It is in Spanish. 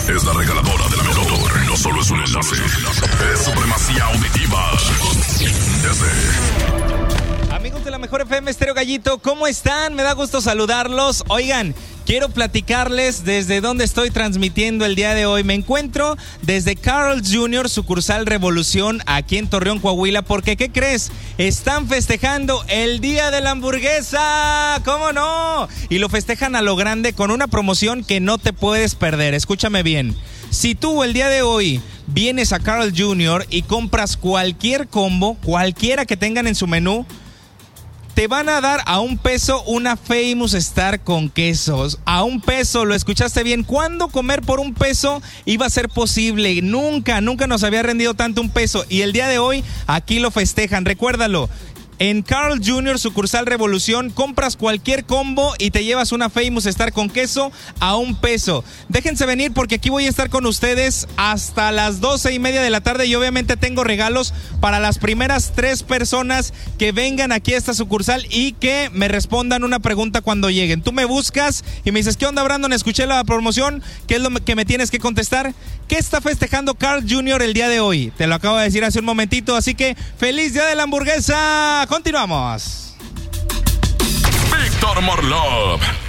es la regaladora de la mejor. No solo es un enlace, es supremacía auditiva. Amigos de la Mejor FM Estéreo Gallito, ¿cómo están? Me da gusto saludarlos. Oigan, quiero platicarles desde dónde estoy transmitiendo el día de hoy. Me encuentro desde Carl's Jr., sucursal Revolución, aquí en Torreón, Coahuila, porque ¿qué crees? Están festejando el Día de la Hamburguesa. ¿Cómo no? Y lo festejan a lo grande con una promoción que no te puedes perder. Escúchame bien. Si tú el día de hoy vienes a Carl's Jr. y compras cualquier combo, cualquiera que tengan en su menú, te van a dar a $1 una Famous Star con quesos. A $1, ¿lo escuchaste bien? ¿Cuándo comer por $1 iba a ser posible? Nunca nos había rendido tanto $1. Y el día de hoy aquí lo festejan. Recuérdalo. En Carl's Jr., sucursal Revolución, compras cualquier combo y te llevas una Famous Star con queso a $1. Déjense venir porque aquí voy a estar con ustedes hasta las 12:30 de la tarde y obviamente tengo regalos para las primeras 3 personas que vengan aquí a esta sucursal y que me respondan una pregunta cuando lleguen. Tú me buscas y me dices, ¿qué onda, Brandon? Escuché la promoción, ¿qué es lo que me tienes que contestar? ¿Qué está festejando Carl's Jr. el día de hoy? Te lo acabo de decir hace un momentito, así que ¡feliz Día de la Hamburguesa! Continuamos. Víctor Morlov